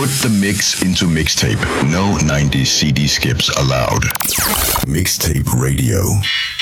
Put the mix into mixtape. No 90s CD skips allowed. Mixtape Radio.